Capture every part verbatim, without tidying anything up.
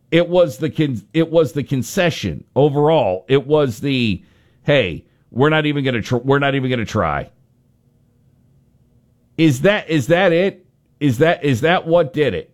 It was the con- it was the concession overall. It was the, hey, we're not even going to tr- we're not even going to try. Is that is that it? Is that is that what did it?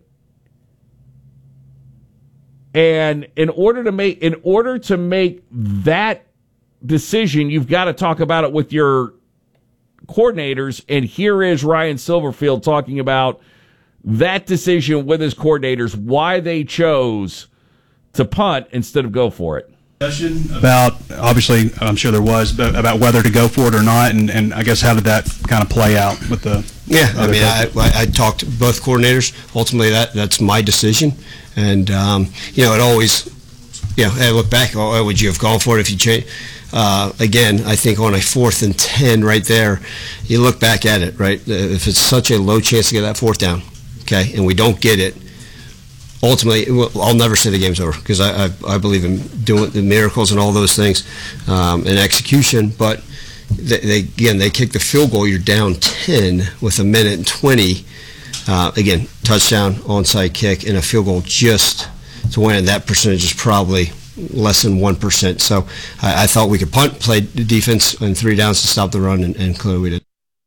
And in order to make in order to make that decision, you've got to talk about it with your coordinators. And here is Ryan Silverfield talking about that decision with his coordinators, why they chose to punt instead of go for it. About, obviously, I'm sure there was, but about whether to go for it or not, and, and I guess how did that kind of play out with the yeah, I mean, I, I, I talked to both coordinators. Ultimately, that that's my decision, and um, you know, it always, you know, I look back, oh, would you have gone for it if you changed? Uh, again, I think on a fourth and ten right there, you look back at it, right? If it's such a low chance to get that fourth down, okay, and we don't get it, ultimately, I'll never say the game's over because I, I, I believe in doing the miracles and all those things um, and execution. But they, they again, they kick the field goal. You're down ten with a minute and twenty. Uh, again, touchdown, onside kick, and a field goal just to win. And that percentage is probably less than one percent. So I, I thought we could punt, play defense, and three downs to stop the run, and, and clearly we did.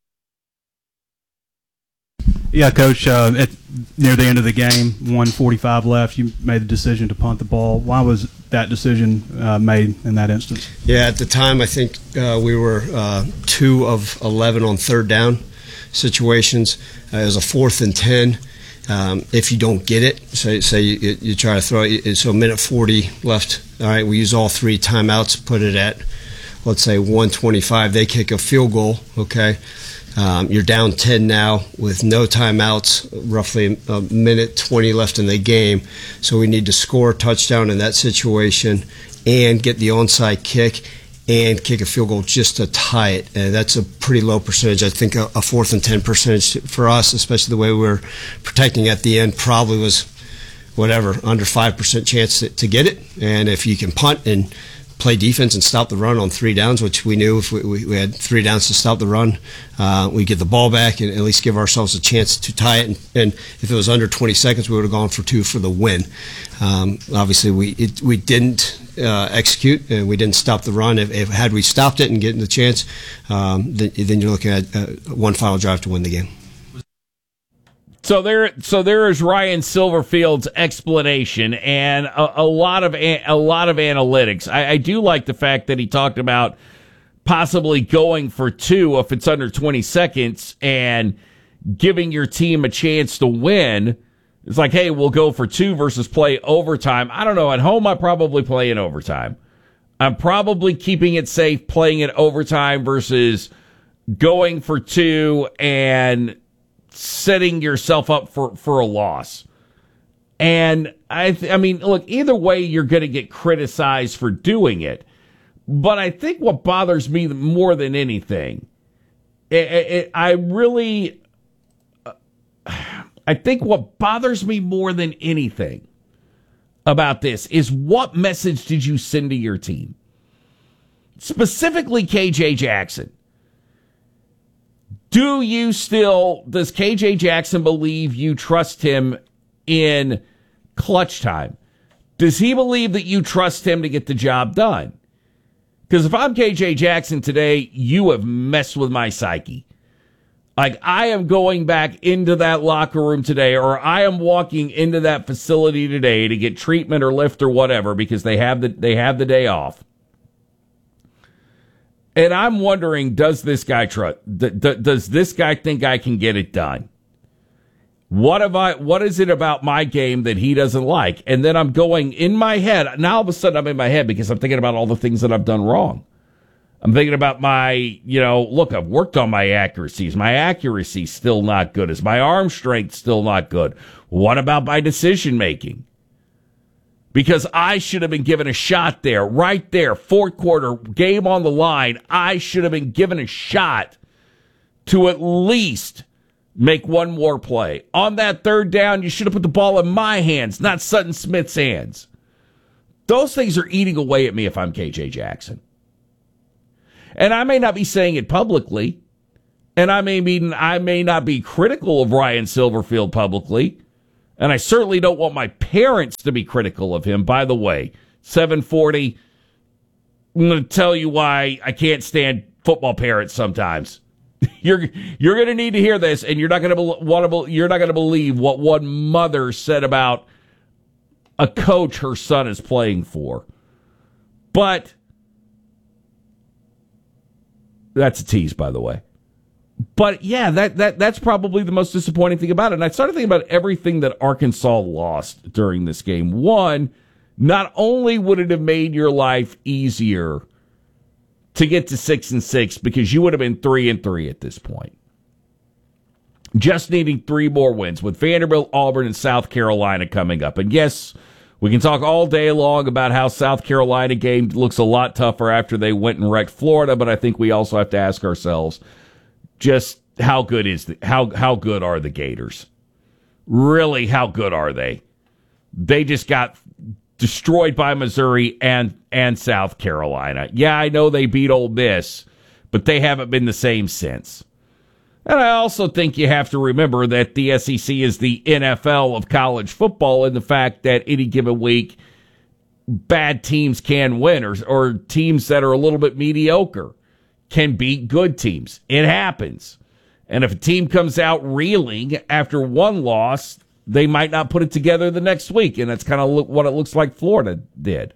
Yeah, Coach, uh, at, near the end of the game, one forty-five left, you made the decision to punt the ball. Why was that decision uh, made in that instance? Yeah, at the time, I think uh, we were uh, two of eleven on third down situations. Uh, it was a fourth and ten. Um, if you don't get it, say, say you, you try to throw it, so a minute forty left. All right, we use all three timeouts, put it at, let's say, one twenty-five. They kick a field goal, okay? Um, you're down ten now with no timeouts, roughly a minute twenty left in the game. So we need to score a touchdown in that situation and get the onside kick and kick a field goal just to tie it. And that's a pretty low percentage. I think a, a fourth and ten percentage for us, especially the way we were protecting at the end, probably was whatever, under five percent chance to, to get it. And if you can punt and play defense and stop the run on three downs, which we knew if we, we, we had three downs to stop the run, uh, we get the ball back and at least give ourselves a chance to tie it. And, and if it was under twenty seconds, we would have gone for two for the win. Um, obviously, we it, we didn't uh, execute and we didn't stop the run. If, if had we stopped it and getting the chance, um, then, then you're looking at uh, one final drive to win the game. So there, so there is Ryan Silverfield's explanation and a, a lot of a lot of analytics. I, I do like the fact that he talked about possibly going for two if it's under twenty seconds and giving your team a chance to win. It's like, hey, we'll go for two versus play overtime. I don't know. At home, I probably play in overtime. I'm probably keeping it safe playing it overtime versus going for two and setting yourself up for, for a loss. And I th- I mean, look, either way, you're going to get criticized for doing it. But I think what bothers me more than anything, it, it, I really, uh, I think what bothers me more than anything about this is what message did you send to your team? Specifically K J Jackson. Do you still, does K J Jackson believe you trust him in clutch time? Does he believe that you trust him to get the job done? Because if I'm K J Jackson today, you have messed with my psyche. Like, I am going back into that locker room today, or I am walking into that facility today to get treatment or lift or whatever because they have the, they have the day off. And I'm wondering, does this guy trust? D- d- does this guy think I can get it done? What have I? What is it about my game that he doesn't like? And then I'm going in my head. Now all of a sudden I'm in my head because I'm thinking about all the things that I've done wrong. I'm thinking about my, you know, look, I've worked on my accuracies. My accuracy's still not good. Is my arm strength still not good? What about my decision making? Because I should have been given a shot there, right there, fourth quarter, game on the line. I should have been given a shot to at least make one more play. On that third down, you should have put the ball in my hands, not Sutton Smith's hands. Those things are eating away at me if I'm K J Jackson. And I may not be saying it publicly, and I may, mean, I may not be critical of Ryan Silverfield publicly, And I certainly don't want my parents to be critical of him. By the way, seven forty, I'm going to tell you why I can't stand football parents sometimes. You're you're going to need to hear this, and you're not going to want to you're not going to believe what one mother said about a coach her son is playing for. But that's a tease, by the way. But yeah, that, that that's probably the most disappointing thing about it. And I started thinking about everything that Arkansas lost during this game. One, not only would it have made your life easier to get to six and six because you would have been three and three at this point, just needing three more wins with Vanderbilt, Auburn, and South Carolina coming up. And yes, we can talk all day long about how South Carolina game looks a lot tougher after they went and wrecked Florida, but I think we also have to ask ourselves, just how good is the, how how good are the Gators? Really, how good are they? They just got destroyed by Missouri and and South Carolina. Yeah, I know they beat Ole Miss, but they haven't been the same since. And I also think you have to remember that the S E C is the N F L of college football, and the fact that any given week bad teams can win, or or teams that are a little bit mediocre can beat good teams. It happens. And if a team comes out reeling after one loss, they might not put it together the next week. And that's kind of what it looks like Florida did.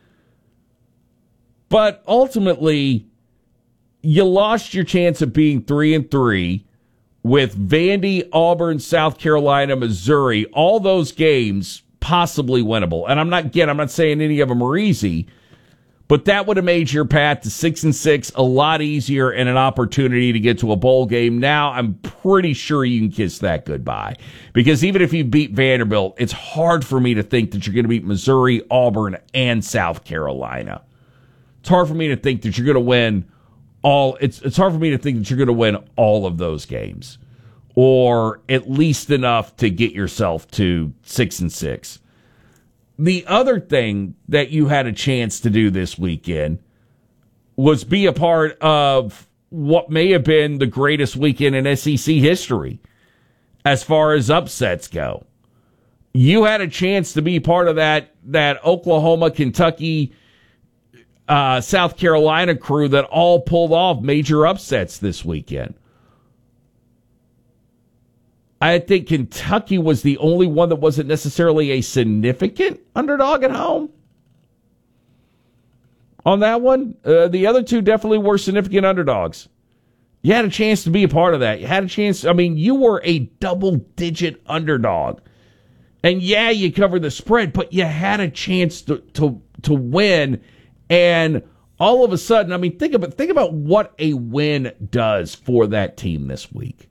But ultimately, you lost your chance of being three and three with Vandy, Auburn, South Carolina, Missouri, all those games possibly winnable. And I'm not, again, I'm not saying any of them are easy, but that would have made your path to six and six a lot easier and an opportunity to get to a bowl game. Now I'm pretty sure you can kiss that goodbye, because even if you beat Vanderbilt, it's hard for me to think that you're going to beat Missouri, Auburn, and South Carolina. It's hard for me to think that you're going to win all. It's it's hard for me to think that you're going to win all of those games, or at least enough to get yourself to six and six. The other thing that you had a chance to do this weekend was be a part of what may have been the greatest weekend in S E C history as far as upsets go. You had a chance to be part of that, that Oklahoma, Kentucky, uh, South Carolina crew that all pulled off major upsets this weekend. I think Kentucky was the only one that wasn't necessarily a significant underdog at home on that one. Uh, the other two definitely were significant underdogs. You had a chance to be a part of that. You had a chance. I mean, you were a double-digit underdog. And, yeah, you covered the spread, but you had a chance to, to, to win. And all of a sudden, I mean, think about, think about what a win does for that team this week.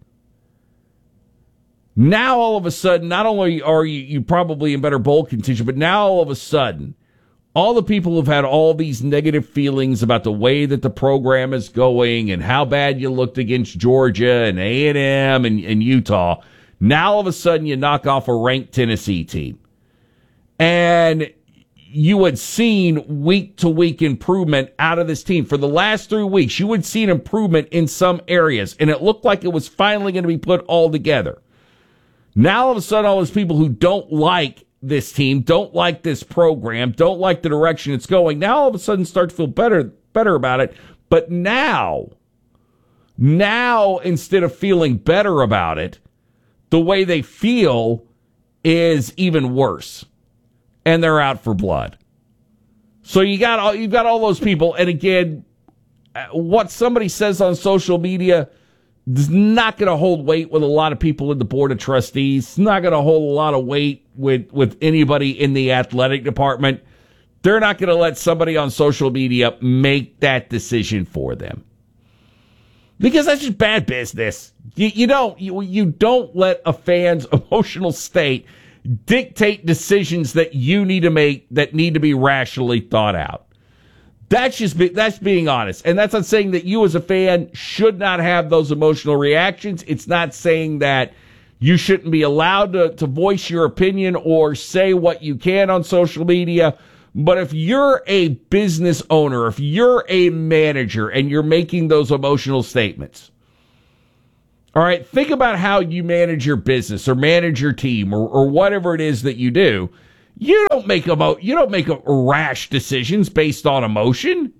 Now, all of a sudden, not only are you, you probably in better bowl contention, but now all of a sudden, all the people who've had all these negative feelings about the way that the program is going and how bad you looked against Georgia and A and M and, and Utah, now all of a sudden you knock off a ranked Tennessee team. And you had seen week-to-week improvement out of this team. For the last three weeks, you had seen improvement in some areas, and it looked like it was finally going to be put all together. Now, all of a sudden, all those people who don't like this team, don't like this program, don't like the direction it's going, now all of a sudden start to feel better, better about it. But now, now, instead of feeling better about it, the way they feel is even worse. And they're out for blood. So you got all, you've got all those people. And again, what somebody says on social media is not going to hold weight with a lot of people in the board of trustees. It's not going to hold a lot of weight with, with anybody in the athletic department. They're not going to let somebody on social media make that decision for them, because that's just bad business. You, you don't you, you don't let a fan's emotional state dictate decisions that you need to make that need to be rationally thought out. That's just be, that's being honest. And that's not saying that you as a fan should not have those emotional reactions. It's not saying that you shouldn't be allowed to, to voice your opinion or say what you can on social media. But if you're a business owner, if you're a manager and you're making those emotional statements, All right, think about how you manage your business or manage your team or, or whatever it is that you do. You don't make emo- you don't make a rash decisions based on emotion.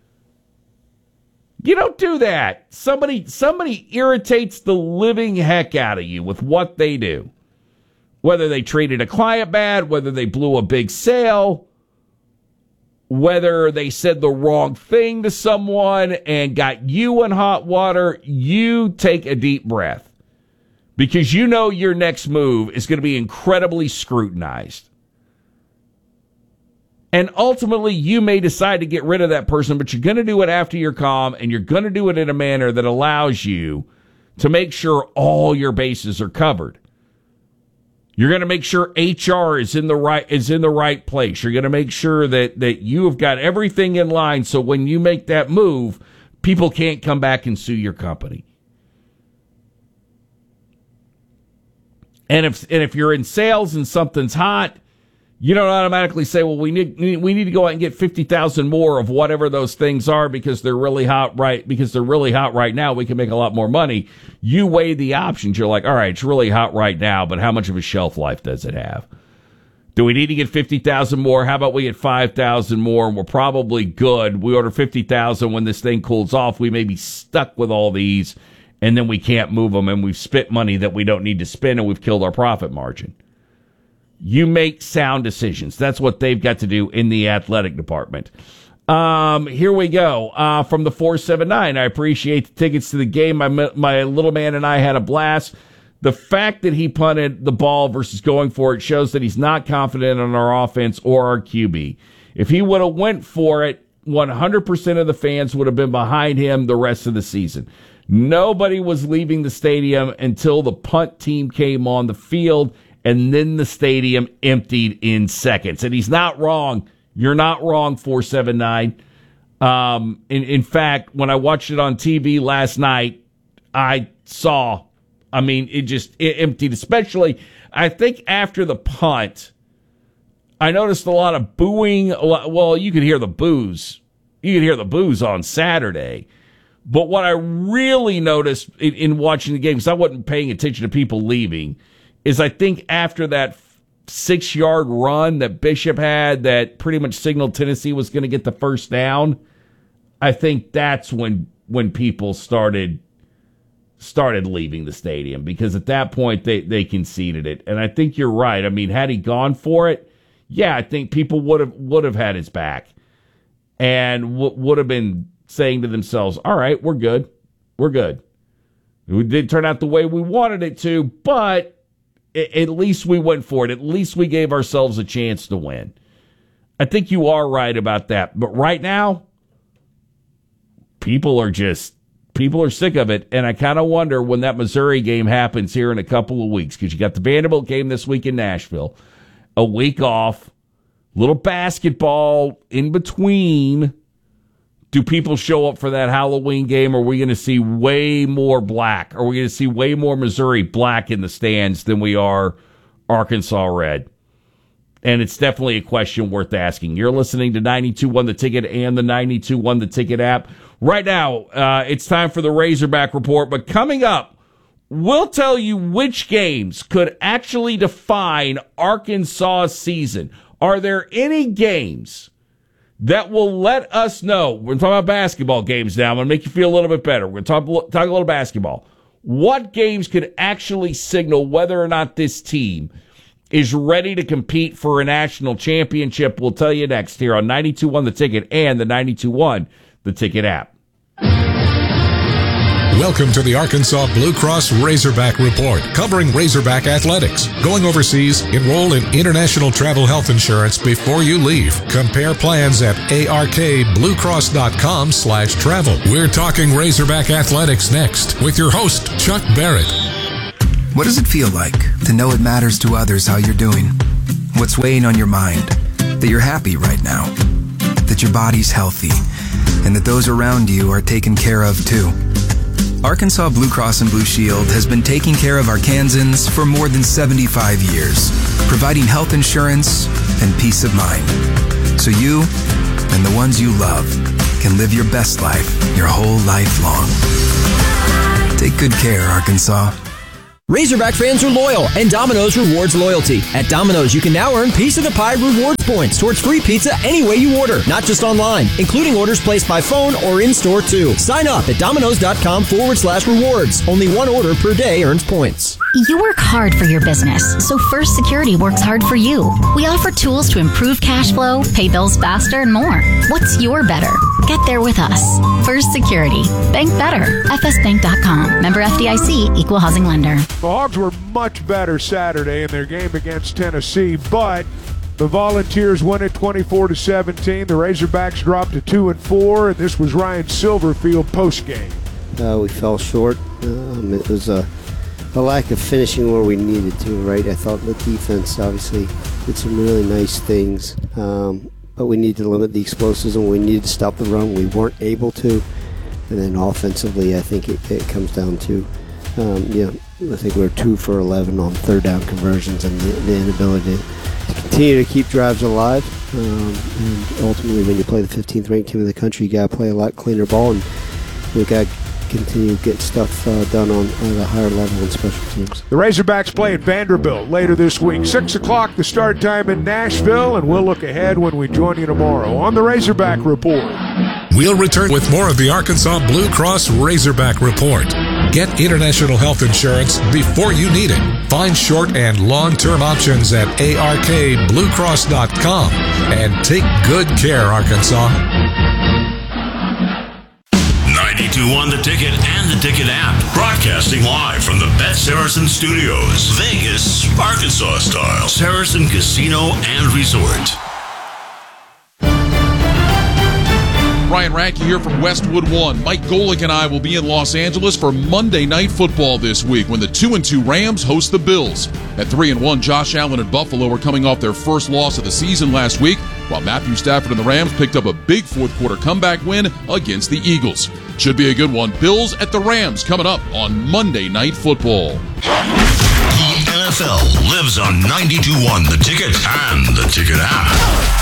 You don't do that. Somebody somebody irritates the living heck out of you with what they do. Whether they treated a client bad, whether they blew a big sale, whether they said the wrong thing to someone and got you in hot water, you take a deep breath because you know your next move is going to be incredibly scrutinized. And ultimately, you may decide to get rid of that person, but you're going to do it after you're calm, and you're going to do it in a manner that allows you to make sure all your bases are covered. You're going to make sure H R is in the right is in the right place. You're going to make sure that, that you have got everything in line so when you make that move, people can't come back and sue your company. And if and if you're in sales and something's hot, you don't automatically say, well, we need we need to go out and get fifty thousand more of whatever those things are because they're really hot right because they're really hot right now. We can make a lot more money. You weigh the options. You're like, all right, it's really hot right now, but how much of a shelf life does it have? Do we need to get fifty thousand more? How about we get five thousand more? And we're probably good. We order fifty thousand when this thing cools off. We may be stuck with all these, and then we can't move them, and we've spent money that we don't need to spend, and we've killed our profit margin. You make sound decisions. That's what they've got to do in the athletic department. Um, here we go. Uh, from the four seven nine, I appreciate the tickets to the game. My, my little man and I had a blast. The fact that he punted the ball versus going for it shows that he's not confident in our offense or our Q B. If he would have went for it, one hundred percent of the fans would have been behind him the rest of the season. Nobody was leaving the stadium until the punt team came on the field, and then the stadium emptied in seconds. And he's not wrong. You're not wrong, four seven nine. Um, in, in fact, when I watched it on T V last night, I saw, I mean, it just it emptied, especially, I think after the punt, I noticed a lot of booing. A lot, well, you could hear the boos. You could hear the boos on Saturday. But what I really noticed in, in watching the game, because I wasn't paying attention to people leaving, is I think after that six-yard run that Bishop had that pretty much signaled Tennessee was going to get the first down, I think that's when when people started started leaving the stadium, because at that point they, they conceded it. And I think you're right. I mean, had he gone for it, yeah, I think people would have would have had his back and w- would have been saying to themselves, all right, we're good. We're good. It did turn out the way we wanted it to, but at least we went for it. At least we gave ourselves a chance to win. I think you are right about that. But right now, people are just, people are sick of it. And I kind of wonder when that Missouri game happens here in a couple of weeks, because you got the Vanderbilt game this week in Nashville, a week off, little basketball in between. Do people show up for that Halloween game? Or are we going to see way more black? Are we going to see way more Missouri black in the stands than we are Arkansas red? And it's definitely a question worth asking. You're listening to ninety-two one The Ticket and the ninety-two one The Ticket app. Right now, uh, it's time for the Razorback Report. But coming up, we'll tell you which games could actually define Arkansas's season. Are there any games that will let us know? We're talking about basketball games now. I'm going to make you feel a little bit better. We're going to talk, talk a little basketball. What games could actually signal whether or not this team is ready to compete for a national championship? We'll tell you next here on ninety-two one The Ticket and the ninety-two one The Ticket app. Welcome to the Arkansas Blue Cross Razorback Report, covering Razorback athletics. Going overseas, enroll in international travel health insurance before you leave. Compare plans at arkbluecross.com slash travel. We're talking Razorback athletics next with your host, Chuck Barrett. What does it feel like to know it matters to others how you're doing? What's weighing on your mind? That you're happy right now? That your body's healthy? And that those around you are taken care of too? Arkansas Blue Cross and Blue Shield has been taking care of Arkansans for more than seventy-five years, providing health insurance and peace of mind, so you and the ones you love can live your best life your whole life long. Take good care, Arkansas. Razorback fans are loyal, and Domino's rewards loyalty. At Domino's, you can now earn Piece of the Pie rewards points towards free pizza any way you order, not just online, including orders placed by phone or in-store, too. Sign up at domino's.com forward slash rewards. Only one order per day earns points. You work hard for your business, so First Security works hard for you. We offer tools to improve cash flow, pay bills faster, and more. What's your better? Get there with us. First Security. Bank better. F S bank dot com. Member F D I C. Equal housing lender. The Hogs were much better Saturday in their game against Tennessee, but the Volunteers won it twenty-four to seventeen. The Razorbacks dropped to two and four, and this was Ryan Silverfield postgame. Uh, we fell short. Um, it was a, a lack of finishing where we needed to, right? I thought the defense obviously did some really nice things, um, but we need to limit the explosives and we need to stop the run. We weren't able to. And then offensively, I think it, it comes down to, um, you know, I think we we're two for eleven on third down conversions and the, the inability to continue to keep drives alive. Um, and ultimately, when you play the fifteenth ranked team in the country, you got to play a lot cleaner ball, and we got to continue to get stuff uh, done on at a higher level in special teams. The Razorbacks play at Vanderbilt later this week. Six o'clock the start time in Nashville, and we'll look ahead when we join you tomorrow on the Razorback Report. We'll return with more of the Arkansas Blue Cross Razorback Report. Get international health insurance before you need it. Find short and long-term options at A R K blue cross dot com. And take good care, Arkansas. ninety-two on The Ticket and The Ticket app. Broadcasting live from the Bet Saracen Studios. Vegas, Arkansas style. Saracen Casino and Resort. Ryan Radke here from Westwood One. Mike Golick and I will be in Los Angeles for Monday Night Football this week when the two and two Rams host the Bills. At three and one, Josh Allen and Buffalo are coming off their first loss of the season last week, while Matthew Stafford and the Rams picked up a big fourth quarter comeback win against the Eagles. Should be a good one. Bills at the Rams coming up on Monday Night Football. The N F L lives on ninety-two one The Ticket and The Ticket app.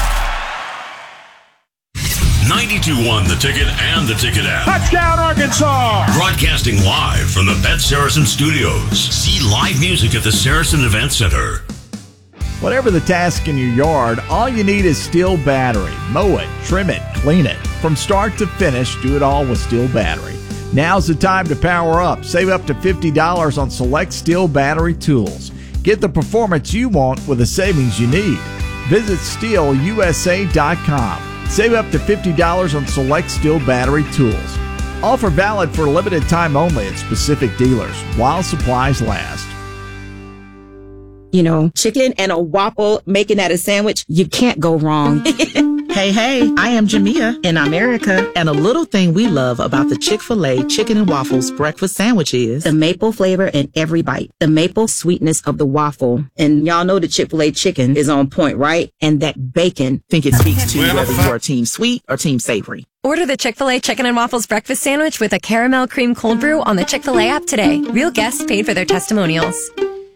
ninety-two one The Ticket and The Ticket app. Touchdown, Arkansas! Broadcasting live from the Bet Saracen Studios. See live music at the Saracen Event Center. Whatever the task in your yard, all you need is Steel Battery. Mow it, trim it, clean it. From start to finish, do it all with Steel Battery. Now's the time to power up. Save up to fifty dollars on select Steel Battery tools. Get the performance you want with the savings you need. Visit steel u s a dot com. Save up to fifty dollars on select Steel Battery tools. Offer valid for limited time only at specific dealers while supplies last. You know, chicken and a waffle, making that a sandwich, you can't go wrong. Hey, hey, I am Jamia in America, and a little thing we love about the Chick-fil-A Chicken and Waffles breakfast sandwich is the maple flavor in every bite, the maple sweetness of the waffle. And y'all know the Chick-fil-A chicken is on point, right? And that bacon. Think it speaks to whether you're team sweet or team savory. Order the Chick-fil-A Chicken and Waffles breakfast sandwich with a caramel cream cold brew on the Chick-fil-A app today. Real guests paid for their testimonials.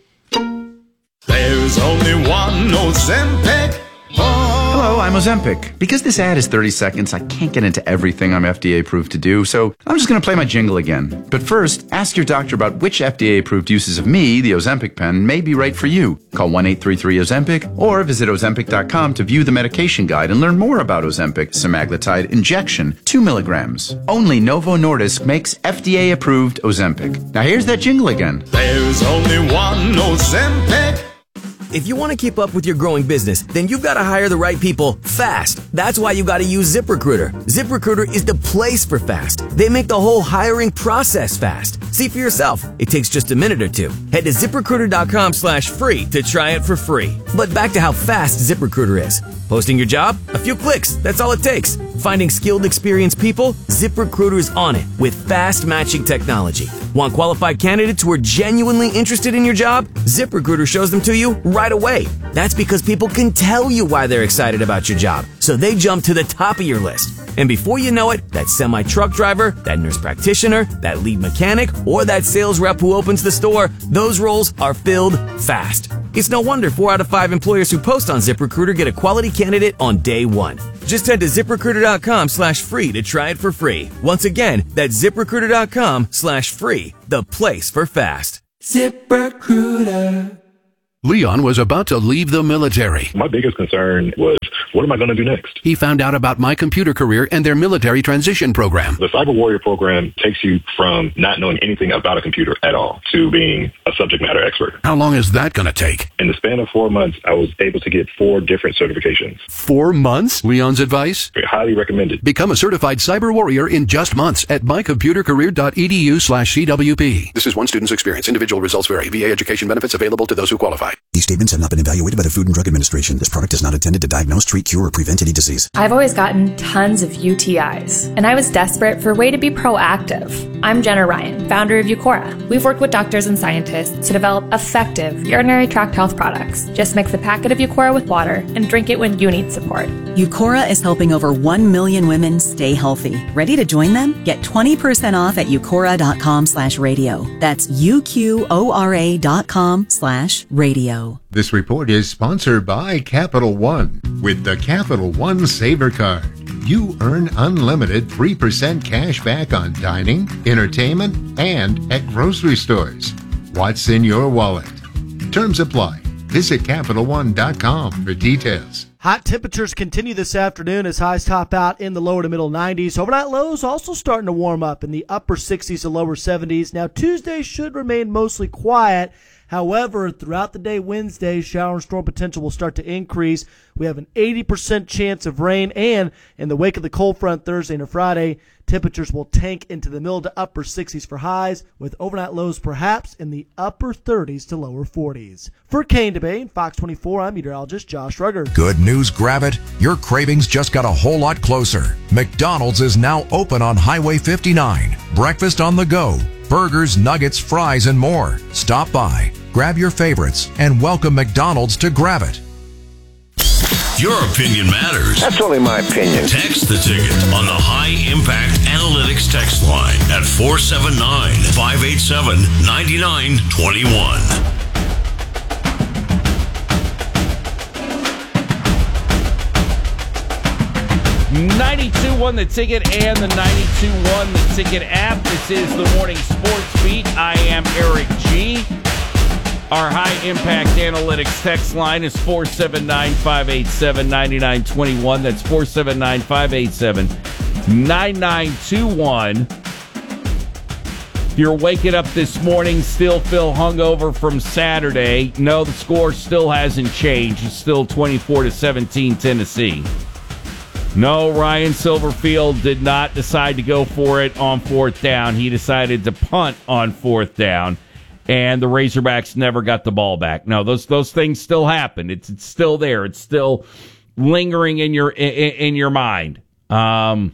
There's only one Ozempic. Oh. Hello, I'm Ozempic. Because this ad is thirty seconds, I can't get into everything I'm F D A approved to do, so I'm just going to play my jingle again. But first, ask your doctor about which F D A approved uses of me, the Ozempic pen, may be right for you. Call one eight three three Ozempic or visit Ozempic dot com to view the medication guide and learn more about Ozempic semaglutide injection, two milligrams. Only Novo Nordisk makes F D A approved Ozempic. Now here's that jingle again. There's only one Ozempic. If you want to keep up with your growing business, then you've got to hire the right people fast. That's why you got to use ZipRecruiter. ZipRecruiter is the place for fast. They make the whole hiring process fast. See for yourself. It takes just a minute or two. Head to ZipRecruiter.com slash free to try it for free. But back to how fast ZipRecruiter is. Posting your job? A few clicks. That's all it takes. Finding skilled, experienced people? ZipRecruiter's on it with fast matching technology. Want qualified candidates who are genuinely interested in your job? ZipRecruiter shows them to you right away. That's because people can tell you why they're excited about your job, so they jump to the top of your list. And before you know it, that semi-truck driver, that nurse practitioner, that lead mechanic, or that sales rep who opens the store, those roles are filled fast. It's no wonder four out of five employers who post on ZipRecruiter get a quality candidate on day one. Just head to ZipRecruiter.com slash free to try it for free. Once again, that's ZipRecruiter.com slash free, the place for fast. ZipRecruiter. Leon was about to leave the military. My biggest concern was, what am I going to do next? He found out about My Computer Career and their military transition program. The Cyber Warrior program takes you from not knowing anything about a computer at all to being a subject matter expert. How long is that going to take? In the span of four months, I was able to get four different certifications. Four months? Leon's advice? Highly recommended. Become a certified cyber warrior in just months at mycomputercareer.edu slash CWP. This is one student's experience. Individual results vary. V A education benefits available to those who qualify. These statements have not been evaluated by the Food and Drug Administration. This product is not intended to diagnose, treat, cure, or prevent any disease. I've always gotten tons of U T Is, and I was desperate for a way to be proactive. I'm Jenna Ryan, founder of Eucora. We've worked with doctors and scientists to develop effective urinary tract health products. Just mix a packet of Eucora with water and drink it when you need support. Eucora is helping over one million women stay healthy. Ready to join them? Get twenty percent off at eucora.com slash radio. That's U-Q-O-R-A dot com slash radio. This report is sponsored by Capital One. With the Capital One Saver Card, you earn unlimited three percent cash back on dining, entertainment, and at grocery stores. What's in your wallet? Terms apply. Visit Capital One dot com for details. Hot temperatures continue this afternoon as highs top out in the lower to middle nineties. Overnight lows also starting to warm up in the upper sixties to lower seventies. Now, Tuesday should remain mostly quiet. However, throughout the day Wednesday, shower and storm potential will start to increase. We have an eighty percent chance of rain, and in the wake of the cold front Thursday and Friday, temperatures will tank into the middle to upper sixties for highs, with overnight lows perhaps in the upper thirties to lower forties. For Kane Debate, Fox twenty-four, I'm meteorologist Josh Rugger. Good news, grab it. Your cravings just got a whole lot closer. McDonald's is now open on Highway fifty-nine. Breakfast on the go. Burgers, nuggets, fries, and more. Stop by, grab your favorites, and welcome McDonald's to Grab It. Your opinion matters. That's only my opinion. Text the ticket on the High Impact Analytics text line at four seven nine, five eight seven, nine nine two one. ninety-two point one The Ticket and the ninety-two point one The Ticket app. This is the Morning Sports Beat. I am Eric G. Our High Impact Analytics text line is four seven nine, five eight seven, nine nine two one. That's four seven nine, five eight seven, nine nine two one. If you're waking up this morning, still feel hungover from Saturday, no, the score still hasn't changed. It's still twenty-four to seventeen Tennessee. No, Ryan Silverfield did not decide to go for it on fourth down. He decided to punt on fourth down, and the Razorbacks never got the ball back. No, those those things still happen. It's it's still there. It's still lingering in your in, in your mind. Um,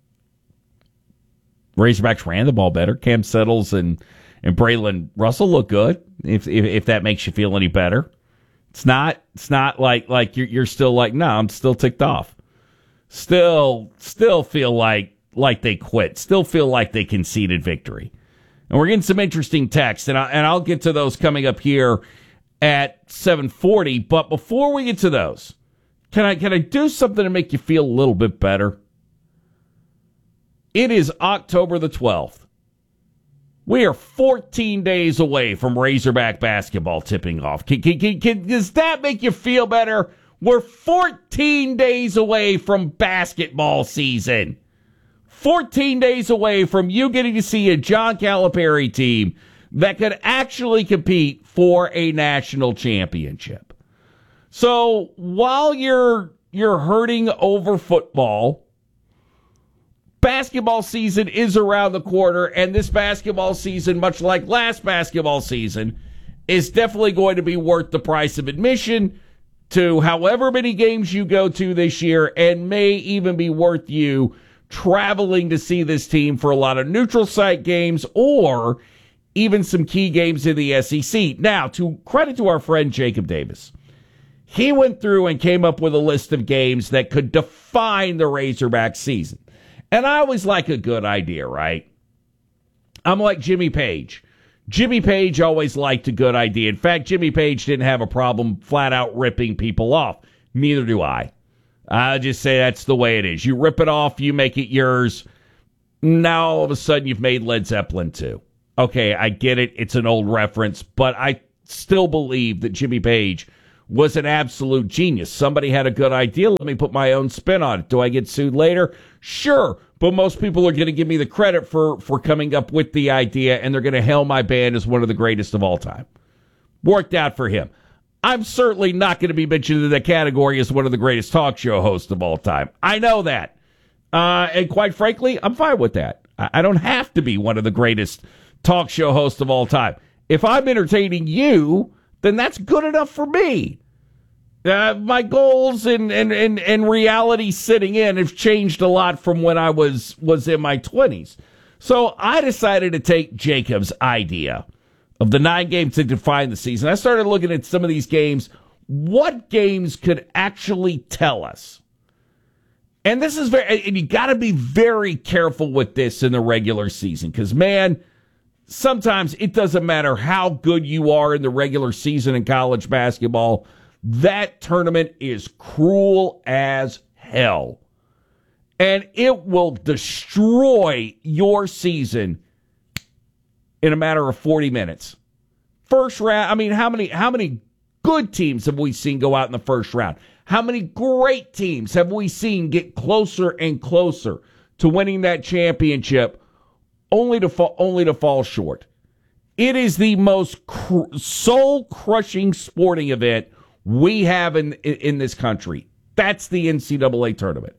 Razorbacks ran the ball better. Cam Settles and and Braylon Russell look good. If, if if that makes you feel any better, it's not it's not like like you're you're still like, no, I'm still ticked off. Still, still feel like like they quit. Still feel like they conceded victory. And we're getting some interesting texts, and, I, and I'll get to those coming up here at seven forty. But before we get to those, can I can I do something to make you feel a little bit better? It is October the twelfth. We are fourteen days away from Razorback basketball tipping off. Can, can, can, can, does that make you feel better? We're fourteen days away from basketball season. fourteen days away from you getting to see a John Calipari team that could actually compete for a national championship. So while you're you're hurting over football, basketball season is around the corner, and this basketball season, much like last basketball season, is definitely going to be worth the price of admission to however many games you go to this year, and may even be worth you traveling to see this team for a lot of neutral site games or even some key games in the S E C. Now, to credit to our friend Jacob Davis, he went through and came up with a list of games that could define the Razorback season. And I always like a good idea, right? I'm like Jimmy Page. Jimmy Page always liked a good idea. In fact, Jimmy Page didn't have a problem flat out ripping people off. Neither do I. I just say that's the way it is. You rip it off, you make it yours. Now all of a sudden you've made Led Zeppelin too. Okay, I get it. It's an old reference, but I still believe that Jimmy Page was an absolute genius. Somebody had a good idea. Let me put my own spin on it. Do I get sued later? Sure. But most people are going to give me the credit for, for coming up with the idea, and they're going to hail my band as one of the greatest of all time. Worked out for him. I'm certainly not going to be mentioned in the category as one of the greatest talk show hosts of all time. I know that. Uh, and quite frankly, I'm fine with that. I, I don't have to be one of the greatest talk show hosts of all time. If I'm entertaining you, then that's good enough for me. Uh, my goals and, and, and, and reality sitting in have changed a lot from when I was, was in my twenties. So I decided to take Jacob's idea of the nine games that define the season. I started looking at some of these games. What games could actually tell us? And this is very, and you got to be very careful with this in the regular season because, man, sometimes it doesn't matter how good you are in the regular season in college basketball. That tournament is cruel as hell. And it will destroy your season in a matter of forty minutes. First round, I mean, how many how many good teams have we seen go out in the first round? How many great teams have we seen get closer and closer to winning that championship only to fall, only to fall short? It is the most cr- soul-crushing sporting event we have in, in this country. That's the N C double A tournament.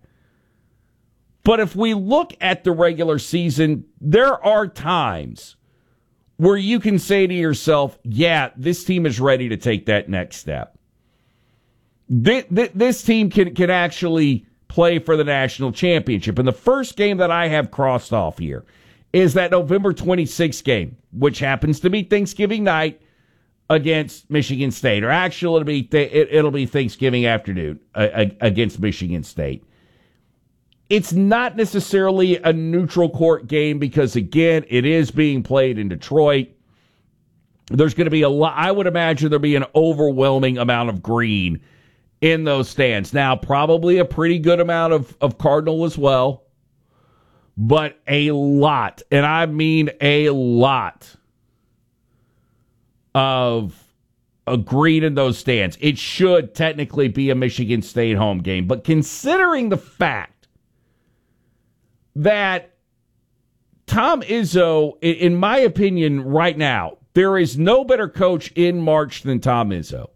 But if we look at the regular season, there are times where you can say to yourself, yeah, this team is ready to take that next step. This, this team can, can actually play for the national championship. And the first game that I have crossed off here is that November twenty-sixth game, which happens to be Thanksgiving night, against Michigan State, or actually it'll be th- it, it'll be Thanksgiving afternoon uh, against Michigan State. It's not necessarily a neutral court game because, again, it is being played in Detroit. There's going to be a lot. I would imagine there'll be an overwhelming amount of green in those stands. Now, probably a pretty good amount of, of Cardinal as well, but a lot, and I mean a lot, of a green in those stands. It should technically be a Michigan State home game. But considering the fact that Tom Izzo, in my opinion, right now, there is no better coach in March than Tom Izzo.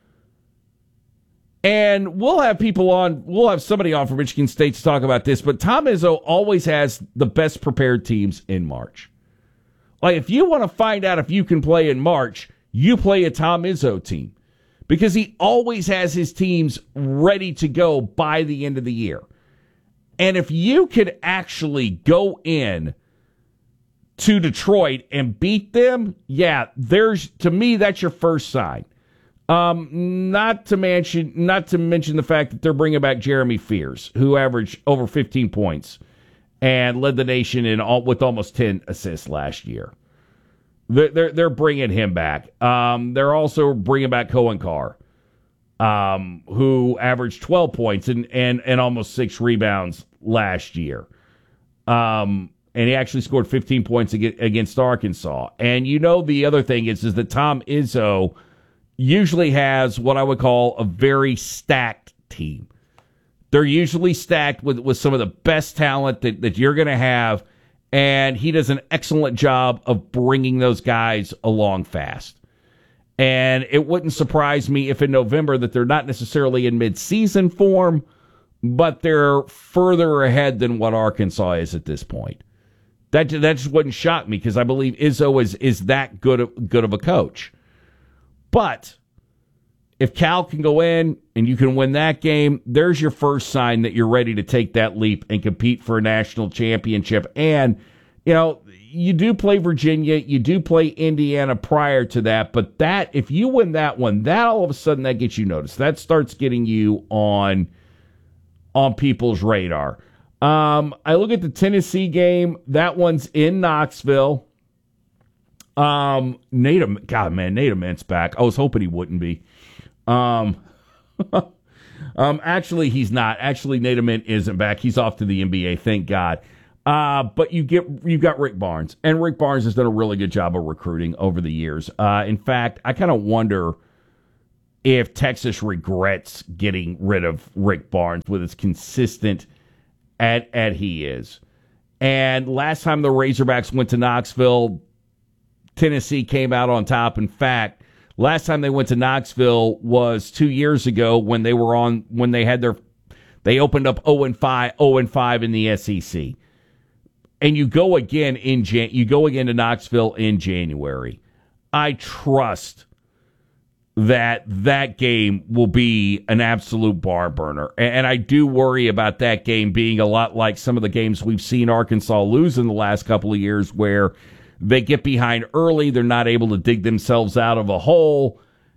And we'll have people on, we'll have somebody on from Michigan State to talk about this, but Tom Izzo always has the best prepared teams in March. Like, if you want to find out if you can play in March, you play a Tom Izzo team because he always has his teams ready to go by the end of the year. And if you could actually go in to Detroit and beat them, yeah, there's, to me, that's your first sign. Um, not to mention, not to mention the fact that they're bringing back Jeremy Fears, who averaged over fifteen points and led the nation in all, with almost ten assists last year. They're they're, they're bringing him back. Um, they're also bringing back Cohen Carr, um, who averaged twelve points and, and and almost six rebounds last year. Um, and he actually scored fifteen points against Arkansas. And you know the other thing is is that Tom Izzo usually has what I would call a very stacked team. They're usually stacked with, with some of the best talent that, that you're going to have, and he does an excellent job of bringing those guys along fast. And it wouldn't surprise me if in November that they're not necessarily in mid-season form, but they're further ahead than what Arkansas is at this point. That, that just wouldn't shock me because I believe Izzo is, is that good of, good of a coach. But if Cal can go in and you can win that game, there's your first sign that you're ready to take that leap and compete for a national championship. And, you know, you do play Virginia, you do play Indiana prior to that, but that, if you win that one, that all of a sudden that gets you noticed. That starts getting you on, on people's radar. Um, I look at the Tennessee game. That one's in Knoxville. Um, Nate, God, man, Nate Ament's back. I was hoping he wouldn't be. Um, um, actually, he's not. Actually, Nate Ament isn't back. He's off to the N B A. Thank God. Uh, but you get you got Rick Barnes, and Rick Barnes has done a really good job of recruiting over the years. Uh, in fact, I kind of wonder if Texas regrets getting rid of Rick Barnes with as consistent at at he is. And last time the Razorbacks went to Knoxville, Tennessee came out on top. In fact, last time they went to Knoxville was two years ago when they were on when they had their they opened up oh and five in the S E C. And you go again in Jan- you go again to Knoxville in January. I trust that that game will be an absolute bar burner. And, and I do worry about that game being a lot like some of the games we've seen Arkansas lose in the last couple of years, where they get behind early, they're not able to dig themselves out of a hole,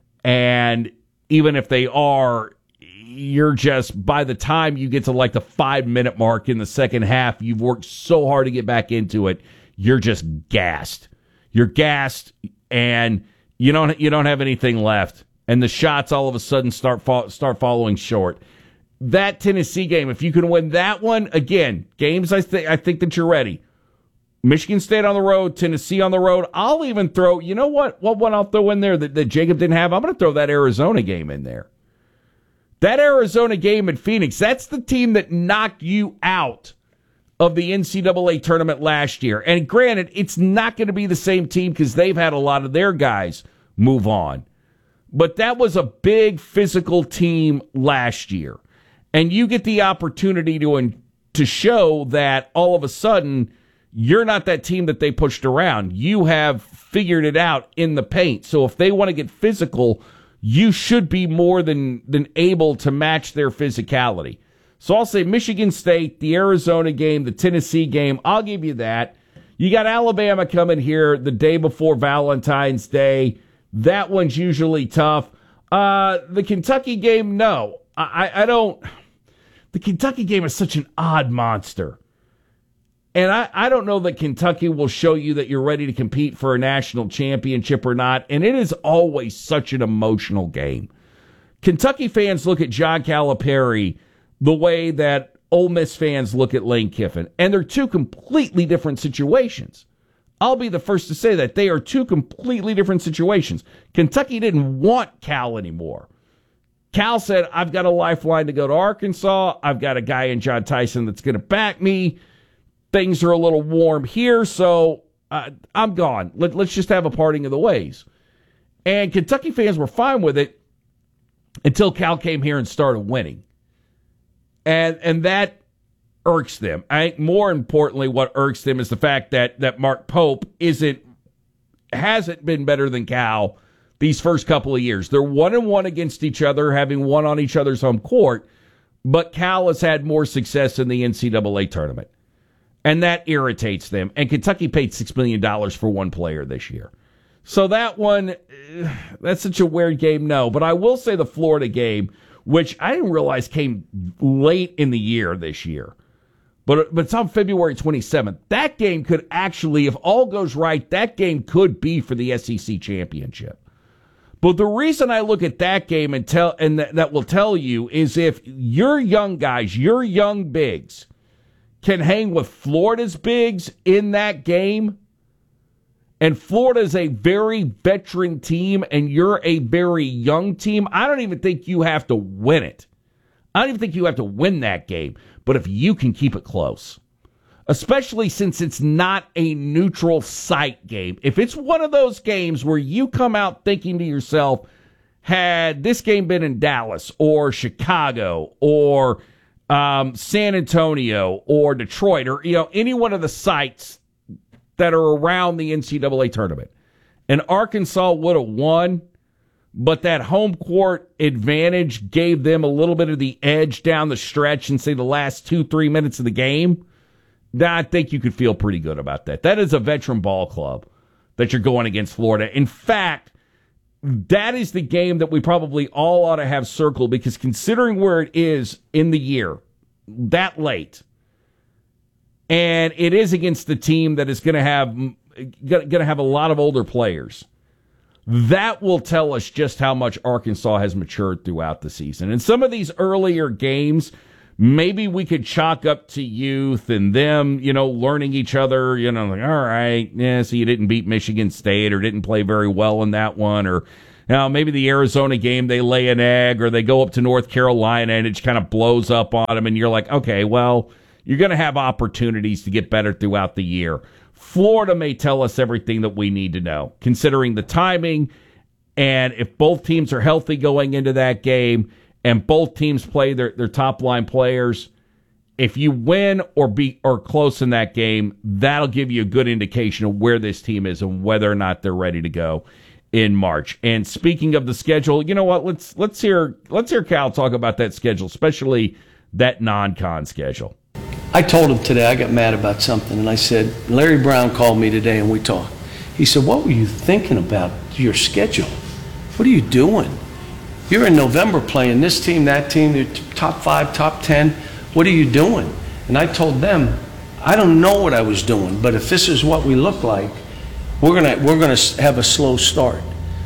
and even if they are, you're just, by the time you get to like the five-minute mark in the second half, you've worked so hard to get back into it, you're just gassed. You're gassed, and you don't you don't have anything left, and the shots all of a sudden start fo- start following short. That Tennessee game, if you can win that one, again, games I think I think that you're ready. Michigan State on the road, Tennessee on the road. I'll even throw, you know what? What one I'll throw in there that, that Jacob didn't have? I'm going to throw that Arizona game in there. That Arizona game in Phoenix, that's the team that knocked you out of the N C double A tournament last year. And granted, it's not going to be the same team because they've had a lot of their guys move on. But that was a big physical team last year. And you get the opportunity to, to show that all of a sudden you're not that team that they pushed around. You have figured it out in the paint. So if they want to get physical, you should be more than, than able to match their physicality. So I'll say Michigan State, the Arizona game, the Tennessee game, I'll give you that. You got Alabama coming here the day before Valentine's Day. That one's usually tough. Uh, the Kentucky game, no. I, I don't. The Kentucky game is such an odd monster. And I, I don't know that Kentucky will show you that you're ready to compete for a national championship or not. And it is always such an emotional game. Kentucky fans look at John Calipari the way that Ole Miss fans look at Lane Kiffin. And they're two completely different situations. I'll be the first to say that. They are two completely different situations. Kentucky didn't want Cal anymore. Cal said, I've got a lifeline to go to Arkansas. I've got a guy in John Tyson that's going to back me. Things are a little warm here, so uh, I'm gone. Let, let's just have a parting of the ways. And Kentucky fans were fine with it until Cal came here and started winning. And and that irks them. I think more importantly, what irks them is the fact that that Mark Pope isn't hasn't been better than Cal these first couple of years. They're one and one against each other, having won on each other's home court, but Cal has had more success in the N C double A tournament. And that irritates them. And Kentucky paid six million dollars for one player this year. So that one, that's such a weird game, no. But I will say the Florida game, which I didn't realize came late in the year this year. But, but it's on February twenty-seventh. That game could actually, if all goes right, that game could be for the S E C championship. But the reason I look at that game and tell and that, that will tell you is if your young guys, your young bigs, can hang with Florida's bigs in that game, and Florida's a very veteran team and you're a very young team, I don't even think you have to win it. I don't even think you have to win that game. But if you can keep it close, especially since it's not a neutral site game, if it's one of those games where you come out thinking to yourself, had this game been in Dallas or Chicago or Um, San Antonio or Detroit or, you know, any one of the sites that are around the N C double A tournament, and Arkansas would have won, but that home court advantage gave them a little bit of the edge down the stretch and say the last two, three minutes of the game, then I think you could feel pretty good about that. That is a veteran ball club that you're going against Florida. In fact, that is the game that we probably all ought to have circled, because considering where it is in the year, that late, and it is against the team that is going to have going to have a lot of older players. That will tell us just how much Arkansas has matured throughout the season. And some of these earlier games, maybe we could chalk up to youth and them, you know, learning each other, you know, like, all right, yeah, so you didn't beat Michigan State or didn't play very well in that one, or you know, maybe the Arizona game, they lay an egg, or they go up to North Carolina and it just kind of blows up on them, and you're like, okay, well, you're going to have opportunities to get better throughout the year. Florida may tell us everything that we need to know, considering the timing, and if both teams are healthy going into that game, and both teams play their, their top-line players, if you win or be or close in that game, that'll give you a good indication of where this team is and whether or not they're ready to go in March. And speaking of the schedule, you know what? Let's let's hear let's hear Cal talk about that schedule, especially that non-con schedule. I told him today I got mad about something, and I said, Larry Brown called me today and we talked. He said, what were you thinking about your schedule? What are you doing? You're in November playing this team, that team, the top five, top ten. What are you doing? And I told them, I don't know what I was doing, but if this is what we look like, we're gonna we're gonna have a slow start.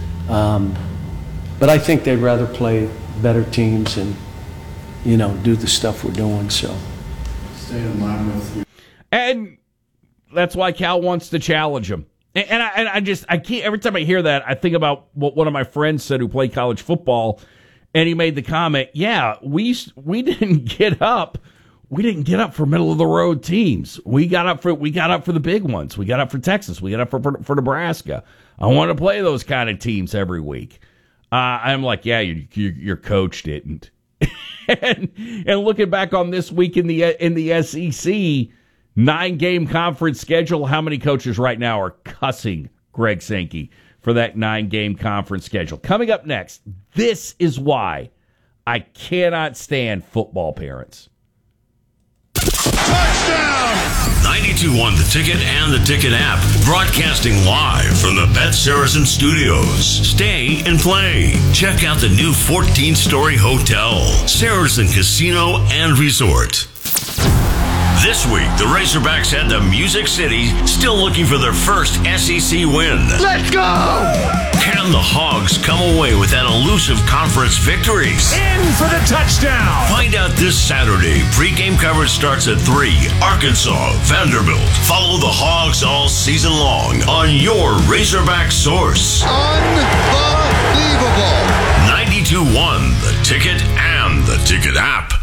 Um, but I think they'd rather play better teams and, you know, do the stuff we're doing. So stay in line with you. And that's why Cal wants to challenge him. And, and, I, and I just, I can't, every time I hear that, I think about what one of my friends said who played college football, and he made the comment, yeah, we we didn't get up. We didn't get up for middle of the road teams. We got up for we got up for the big ones. We got up for Texas. We got up for for, for Nebraska. I want to play those kind of teams every week. Uh, I'm like, yeah, you, you, your coach didn't. and, and looking back on this week in the in the S E C, nine game conference schedule. How many coaches right now are cussing Greg Sankey for that nine game conference schedule? Coming up next, this is why I cannot stand football parents. ninety-two point one The Ticket and the Ticket app, broadcasting live from the Bet Saracen Studios. Stay and play. Check out the new fourteen story hotel, Saracen Casino and Resort. This week, the Razorbacks head to Music City, still looking for their first S E C win. Let's go! Can the Hogs come away with that elusive conference victory? In for the touchdown! Find out this Saturday. Pre-game coverage starts at three. Arkansas, Vanderbilt. Follow the Hogs all season long on your Razorback source. Unbelievable! ninety-two point one The Ticket and the Ticket app.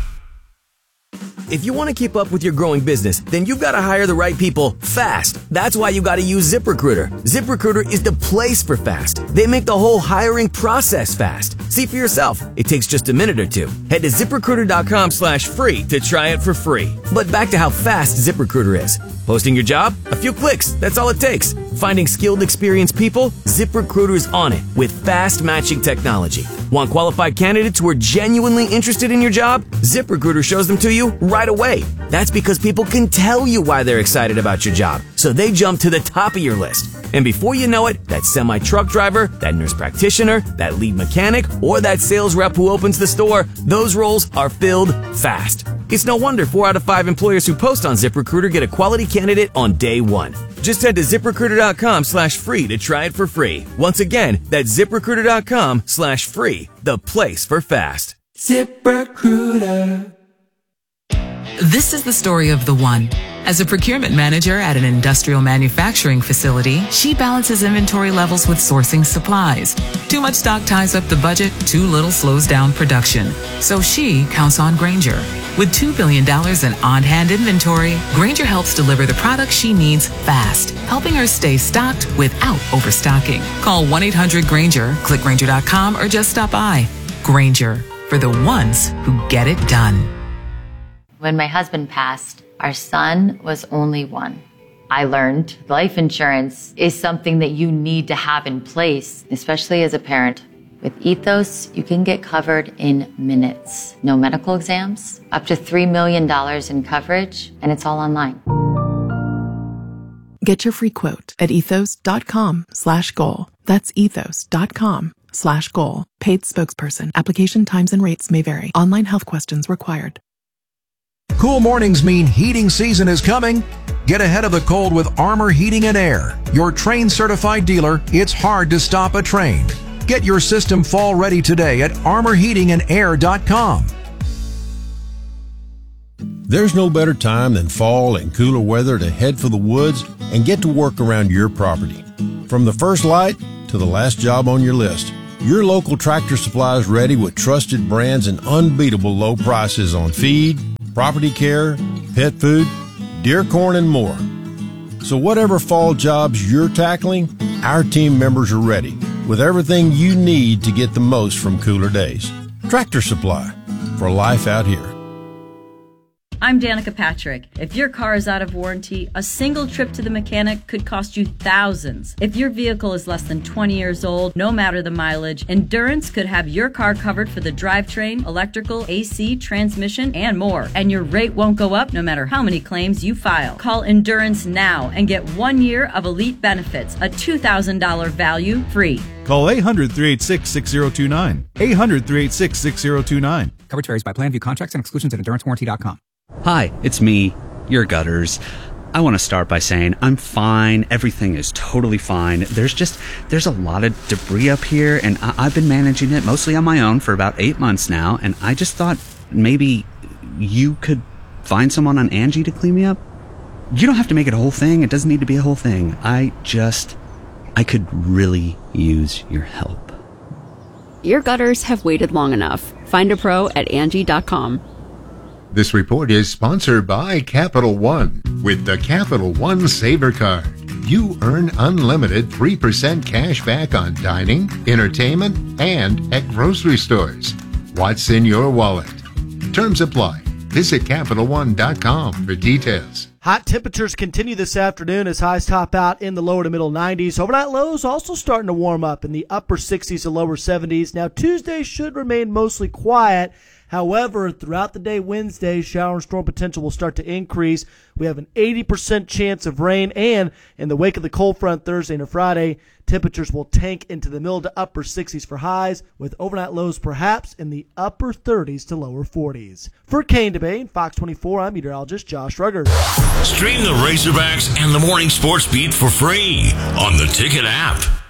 If you want to keep up with your growing business, then you've got to hire the right people fast. That's why you got to use ZipRecruiter. ZipRecruiter is the place for fast. They make the whole hiring process fast. See for yourself. It takes just a minute or two. Head to ZipRecruiter.com slash free to try it for free. But back to how fast ZipRecruiter is. Posting your job? A few clicks. That's all it takes. Finding skilled, experienced people? ZipRecruiter's on it with fast matching technology. Want qualified candidates who are genuinely interested in your job? ZipRecruiter shows them to you right away. That's because people can tell you why they're excited about your job, so they jump to the top of your list. And before you know it, that semi-truck driver, that nurse practitioner, that lead mechanic, or that sales rep who opens the store, those roles are filled fast. It's no wonder four out of five employers who post on ZipRecruiter get a quality candidate on day one. Just head to ZipRecruiter.com slash free to try it for free. Once again, that's ZipRecruiter.com slash free, the place for fast. ZipRecruiter. This is the story of the one. As a procurement manager at an industrial manufacturing facility, she balances inventory levels with sourcing supplies. Too much stock ties up the budget, too little slows down production. So she counts on Grainger. With two billion dollars in on-hand inventory, Grainger helps deliver the products she needs fast, helping her stay stocked without overstocking. Call one eight hundred Grainger, click Grainger dot com, or just stop by. Grainger, for the ones who get it done. When my husband passed, our son was only one. I learned life insurance is something that you need to have in place, especially as a parent. With Ethos, you can get covered in minutes. No medical exams, up to three million dollars in coverage, and it's all online. Get your free quote at ethos.com slash goal. That's ethos.com slash goal. Paid spokesperson. Application times and rates may vary. Online health questions required. Cool mornings mean heating season is coming. Get ahead of the cold with Armor Heating and Air. Your Train certified dealer, it's hard to stop a train. Get your system fall ready today at armor heating and air dot com. There's no better time than fall and cooler weather to head for the woods and get to work around your property. From the first light to the last job on your list, your local Tractor Supply is ready with trusted brands and unbeatable low prices on feed, property care, pet food, deer corn, and more. So whatever fall jobs you're tackling, our team members are ready with everything you need to get the most from cooler days. Tractor Supply, for life out here. I'm Danica Patrick. If your car is out of warranty, a single trip to the mechanic could cost you thousands. If your vehicle is less than twenty years old, no matter the mileage, Endurance could have your car covered for the drivetrain, electrical, A C, transmission, and more. And your rate won't go up no matter how many claims you file. Call Endurance now and get one year of elite benefits, a two thousand dollars value free. Call eight hundred, three eight six, six zero two nine. eight hundred, three eight six, six zero two nine. Coverage varies by plan. View contracts and exclusions at endurance warranty dot com. Hi, it's me, your Gutters. I want to start by saying I'm fine. Everything is totally fine. There's just, there's a lot of debris up here, and I- I've been managing it mostly on my own for about eight months now, and I just thought maybe you could find someone on Angie to clean me up. You don't have to make it a whole thing. It doesn't need to be a whole thing. I just, I could really use your help. Your gutters have waited long enough. Find a pro at Angie dot com. This report is sponsored by Capital One. With the Capital One Saver Card, you earn unlimited three percent cash back on dining, entertainment, and at grocery stores. What's in your wallet? Terms apply. Visit Capital One dot com for details. Hot temperatures continue this afternoon as highs top out in the lower to middle nineties. Overnight lows also starting to warm up in the upper sixties to lower seventies. Now, Tuesday should remain mostly quiet. However, throughout the day Wednesday, shower and storm potential will start to increase. We have an eighty percent chance of rain, and in the wake of the cold front Thursday and Friday, temperatures will tank into the middle to upper sixties for highs, with overnight lows perhaps in the upper thirties to lower forties. For Kane Debate, Fox twenty-four, I'm meteorologist Josh Ruggers. Stream the Razorbacks and the Morning Sports Beat for free on the Ticket app.